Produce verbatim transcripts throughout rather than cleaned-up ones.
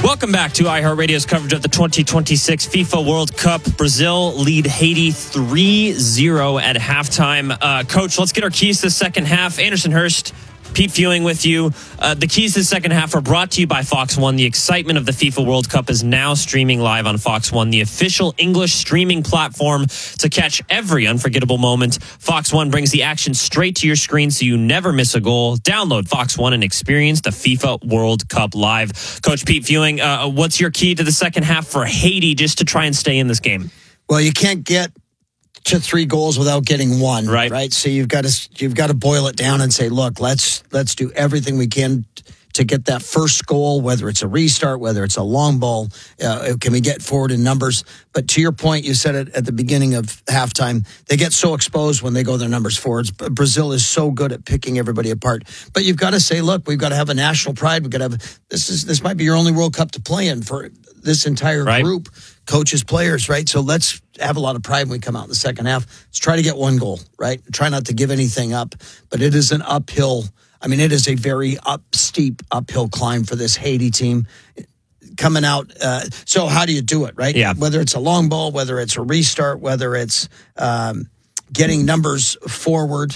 Welcome back to iHeartRadio's coverage of the twenty twenty-six FIFA World Cup. Brazil lead Haiti three zero at halftime. Uh, Coach, let's get our keys to the second half. Anderson Hurst, Pete Fewing with you. Uh, the keys to the second half are brought to you by Fox One. The excitement of the FIFA World Cup is now streaming live on Fox One, the official English streaming platform to catch every unforgettable moment. Fox One brings the action straight to your screen so you never miss a goal. Download Fox One and experience the FIFA World Cup live. Coach Pete Fewing, uh, what's your key to the second half for Haiti just to try and stay in this game? Well, you can't get to three goals without getting one, right? Right. So you've got to you've got to boil it down and say, look, let's let's do everything we can to get that first goal, whether it's a restart, whether it's a long ball. Uh, can we get forward in numbers? But to your point, you said it at the beginning of halftime. They get so exposed when they go their numbers forwards. Brazil is so good at picking everybody apart. But you've got to say, look, we've got to have a national pride. We've got to have this is this might be your only World Cup to play in for this entire right. group, coaches, players, right? So let's have a lot of pride when we come out in the second half. Let's try to get one goal, right? Try not to give anything up. But it is an uphill. I mean, it is a very up, steep uphill climb for this Haiti team coming out. Uh, so how do you do it, right? Yeah. Whether it's a long ball, whether it's a restart, whether it's um, getting numbers forward,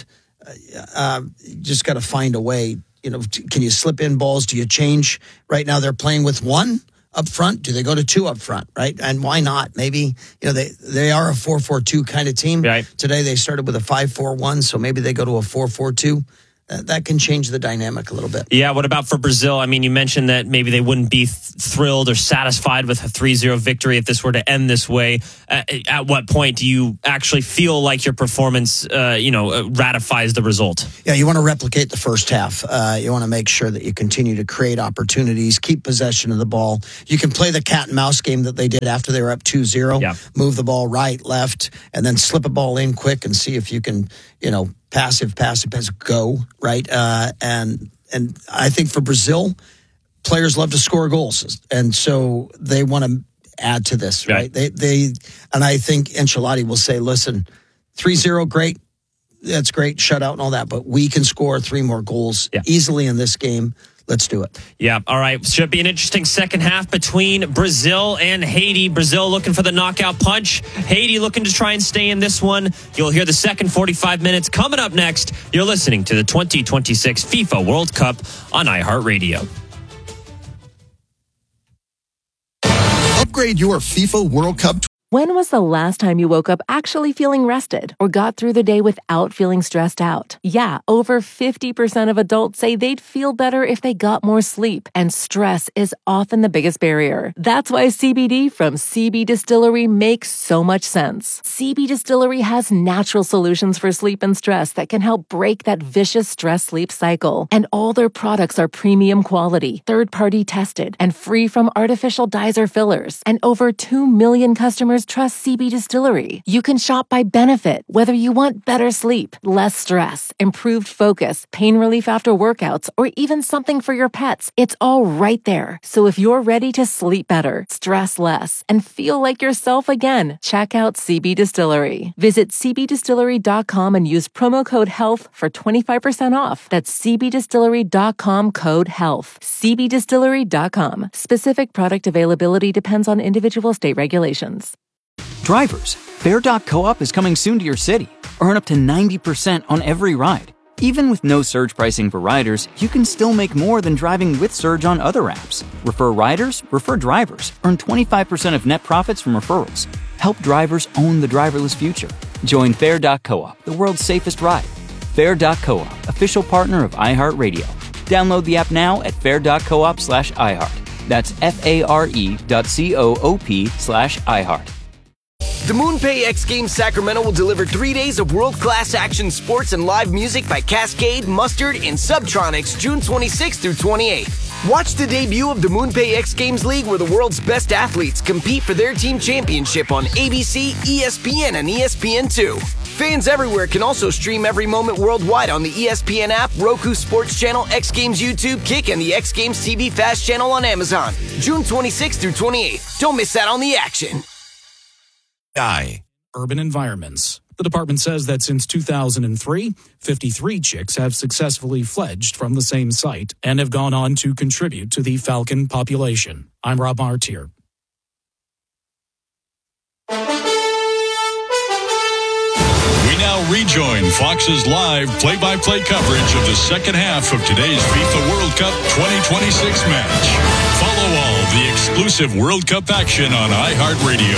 uh, you just got to find a way. You know, can you slip in balls? Do you change? Right now they're playing with one up front. Do they go to two up front, right? And why not? Maybe, you know, they, they are a four four two kind of team. Right. Today they started with a five four one, so maybe they go to a four four two. Uh, that can change the dynamic a little bit. Yeah, what about for Brazil? I mean, you mentioned that maybe they wouldn't be th- thrilled or satisfied with a three zero victory if this were to end this way. Uh, at what point do you actually feel like your performance, uh, you know, uh, ratifies the result? Yeah, you want to replicate the first half. Uh, you want to make sure that you continue to create opportunities, keep possession of the ball. You can play the cat and mouse game that they did after they were up two zero. Yeah. Move the ball right, left, and then slip a ball in quick and see if you can, you know, passive, passive, passive, go, right? Uh, and and I think for Brazil, players love to score goals. And so they want to add to this, right? right? They they and I think Ancelotti will say, listen, three zero, great. That's great, shutout and all that. But we can score three more goals yeah. easily in this game. Let's do it. Yeah, all right. Should be an interesting second half between Brazil and Haiti. Brazil looking for the knockout punch. Haiti looking to try and stay in this one. You'll hear the second forty-five minutes coming up next. You're listening to the twenty twenty-six FIFA World Cup on iHeartRadio. Upgrade your FIFA World Cup. When was the last time you woke up actually feeling rested or got through the day without feeling stressed out? Yeah, over fifty percent of adults say they'd feel better if they got more sleep, and stress is often the biggest barrier. That's why C B D from C B Distillery makes so much sense. C B Distillery has natural solutions for sleep and stress that can help break that vicious stress-sleep cycle. And all their products are premium quality, third-party tested, and free from artificial dyes or fillers. And over two million customers trust C B Distillery. You can shop by benefit, whether you want better sleep, less stress, improved focus, pain relief after workouts, or even something for your pets. It's all right there. So if you're ready to sleep better, stress less, and feel like yourself again, check out C B Distillery. Visit c b distillery dot com and use promo code HEALTH for twenty-five percent off. That's c b distillery dot com code HEALTH. c b distillery dot com. Specific product availability depends on individual state regulations. Drivers, Fair dot co-op is coming soon to your city. Earn up to ninety percent on every ride. Even with no surge pricing for riders, you can still make more than driving with Surge on other apps. Refer riders, refer drivers. Earn twenty-five percent of net profits from referrals. Help drivers own the driverless future. Join Fair dot co-op, the world's safest ride. Fair dot co-op, official partner of iHeartRadio. Download the app now at fair dot coop slash iHeart. That's F-A-R-E dot C-O-O-P slash iHeart. The MoonPay X Games Sacramento will deliver three days of world-class action sports and live music by Cascade, Mustard, and Subtronics June twenty-sixth through twenty-eighth. Watch the debut of the MoonPay X Games League, where the world's best athletes compete for their team championship on A B C, E S P N, and E S P N two. Fans everywhere can also stream every moment worldwide on the E S P N app, Roku Sports Channel, X Games YouTube, Kick, and the X Games T V Fast Channel on Amazon. June twenty-sixth through twenty-eighth. Don't miss out on the action. I. Urban environments. The department says that since two thousand three, fifty-three chicks have successfully fledged from the same site and have gone on to contribute to the falcon population. I'm Rob Martier. We now rejoin Fox's live play-by-play coverage of the second half of today's FIFA World Cup twenty twenty-six match. Follow all the exclusive World Cup action on iHeartRadio.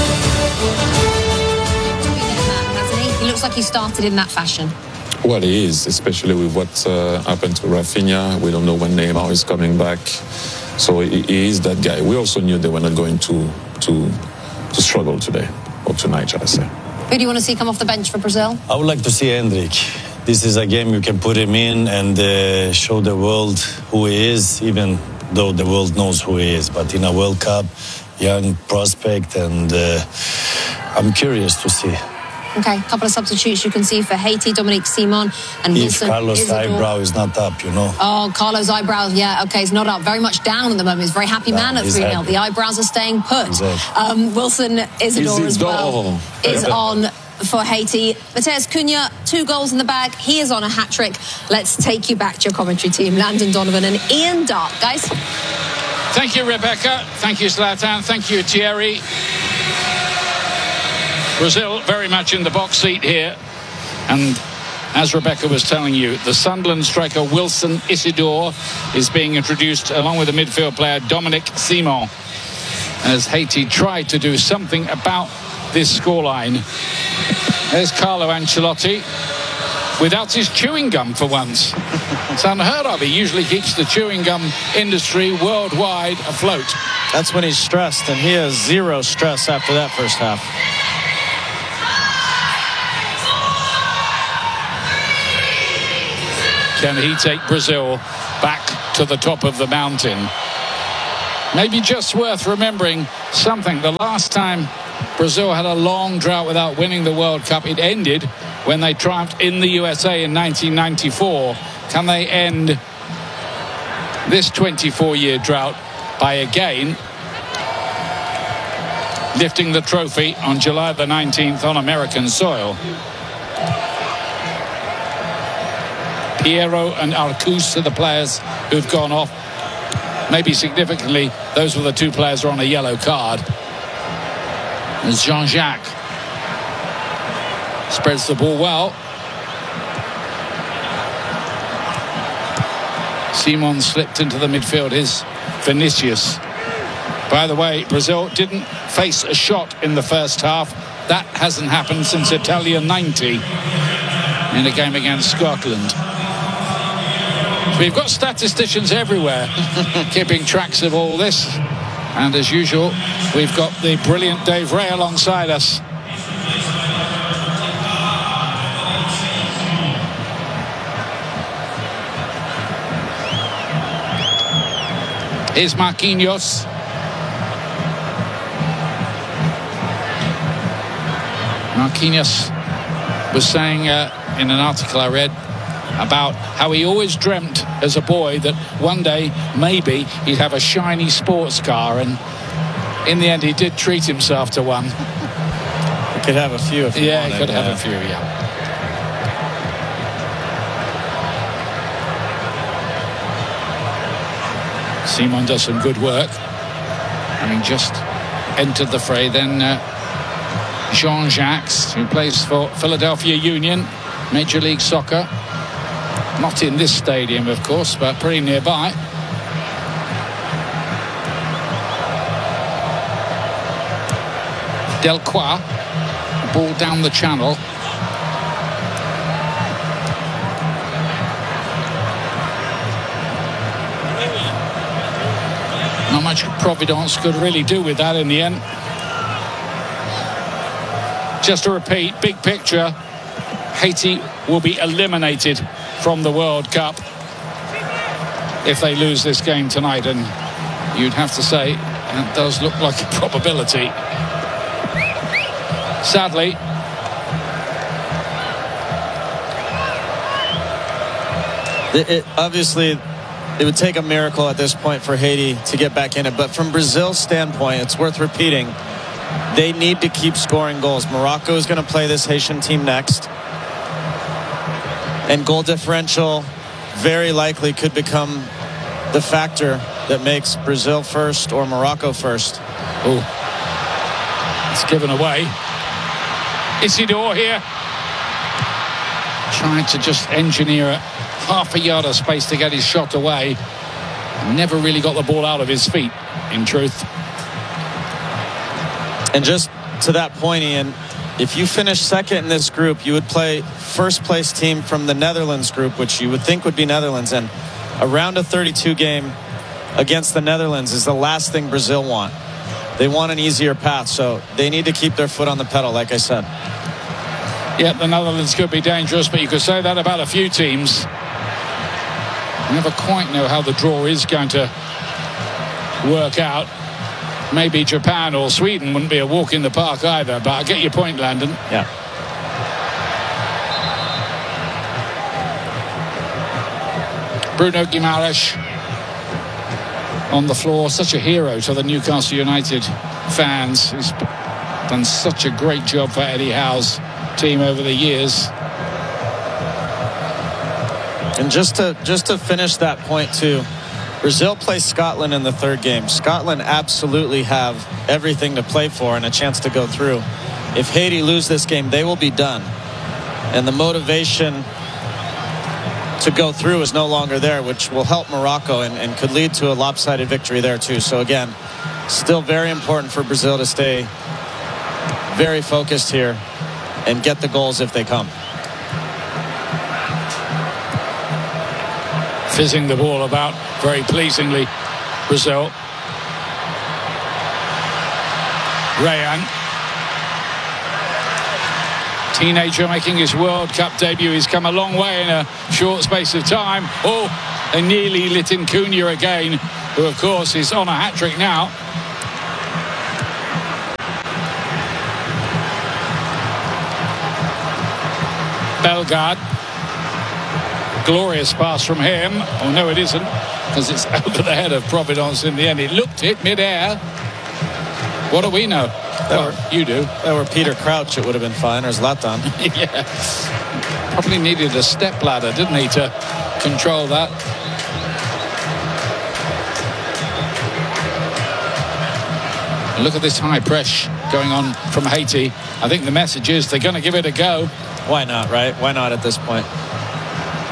He looks like he started in that fashion. Well, he is, especially with what uh, happened to Rafinha. We don't know when Neymar is coming back. So he, he is that guy. We also knew they were not going to, to, to struggle today, or tonight, shall I say. Who do you want to see come off the bench for Brazil? I would like to see Hendrik. This is a game you can put him in and uh, show the world who he is, even though the world knows who he is. But in a World Cup, young prospect, and uh, I'm curious to see. Okay, a couple of substitutes you can see for Haiti, Dominique Simon, and if Wilson Carlos' Isidore. eyebrow is not up, you know. Oh, Carlos' eyebrows, yeah, okay, he's not up. Very much down at the moment. He's a very happy Down, man at he's three nil. happy. The eyebrows are staying put. Exactly. Um, Wilson Isidore as well is on for Haiti. Mateus Cunha, two goals in the bag. He is on a hat-trick. Let's take you back to your commentary team, Landon Donovan and Ian Dark. Guys? Thank you, Rebecca. Thank you, Zlatan. Thank you, Thierry. Brazil very much in the box seat here. And as Rebecca was telling you, the Sunderland striker Wilson Isidore is being introduced along with the midfield player Dominic Simon, as Haiti tried to do something about this scoreline. There's Carlo Ancelotti without his chewing gum for once. It's unheard of. He usually keeps the chewing gum industry worldwide afloat. That's when he's stressed, and he has zero stress after that first half. Can he take Brazil back to the top of the mountain? Maybe just worth remembering something. The last time Brazil had a long drought without winning the World Cup, it ended when they triumphed in the U S A in nineteen ninety-four. Can they end this twenty-four year drought by again lifting the trophy on July the nineteenth on American soil? Piero and Arcus are the players who've gone off. Maybe significantly, those were the two players who are on a yellow card. As Jean-Jacques spreads the ball well. Simon slipped into the midfield. Here's Vinicius. By the way, Brazil didn't face a shot in the first half. That hasn't happened since Italia ninety in a game against Scotland. We've got statisticians everywhere keeping tracks of all this. And as usual, we've got the brilliant Dave Ray alongside us. Here's Marquinhos. Marquinhos was saying uh, in an article I read about how he always dreamt as a boy that one day maybe he'd have a shiny sports car, and in the end he did treat himself to one. He could have a few if he yeah, wanted, he could yeah. have a few, yeah. Simon does some good work, having just entered the fray. Then uh, Jean-Jacques, who plays for Philadelphia Union, Major League Soccer. Not in this stadium, of course, but pretty nearby. Delcroix, ball down the channel. Not much Providence could really do with that in the end. Just to repeat, big picture, Haiti will be eliminated from the World Cup if they lose this game tonight, and you'd have to say it does look like a probability. Sadly, it, it, obviously it would take a miracle at this point for Haiti to get back in it, but from Brazil's standpoint, it's worth repeating, they need to keep scoring goals. Morocco is going to play this Haitian team next. And goal differential very likely could become the factor that makes Brazil first or Morocco first. Oh, it's given away. Isidore here, trying to just engineer a half a yard of space to get his shot away. Never really got the ball out of his feet, in truth. And just to that point, Ian, if you finish second in this group, you would play first place team from the Netherlands group, which you would think would be Netherlands. And a round of thirty-two game against the Netherlands is the last thing Brazil want. They want an easier path, so they need to keep their foot on the pedal, like I said. Yeah, the Netherlands could be dangerous, but you could say that about a few teams. You never quite know how the draw is going to work out. Maybe Japan or Sweden wouldn't be a walk in the park either, but I get your point, Landon. Yeah. Bruno Guimaraes on the floor, such a hero to the Newcastle United fans. He's done such a great job for Eddie Howe's team over the years. And just to just to finish that point too, Brazil plays Scotland in the third game. Scotland absolutely have everything to play for and a chance to go through. If Haiti lose this game, they will be done. And the motivation to go through is no longer there, which will help Morocco and, and could lead to a lopsided victory there too. So again, still very important for Brazil to stay very focused here and get the goals if they come. Fizzing the ball about very pleasingly, Brazil. Rayan, teenager making his World Cup debut. He's come a long way in a short space of time. Oh, and nearly lit in Cunha again, who of course is on a hat-trick now. Bellegarde. Glorious pass from him. Oh no, it isn't, because it's over the head of Providence in the end. He looked it mid-air. What do we know? Well, were, you do. That were Peter Crouch, it would have been fine, or Zlatan. Yeah. Probably needed a step ladder, didn't he, to control that. Look at this high press going on from Haiti. I think the message is they're going to give it a go. Why not, right? Why not at this point?